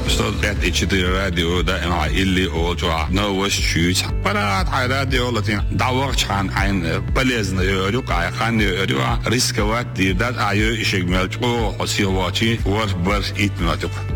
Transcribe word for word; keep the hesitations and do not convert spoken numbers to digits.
Så det är det radio där en har illi och så något skjut. Bara att radio latin. Dawar kan en polezna gör och kan göra riskavat det där är ju ishigmel och och siwati och bars itnatuk.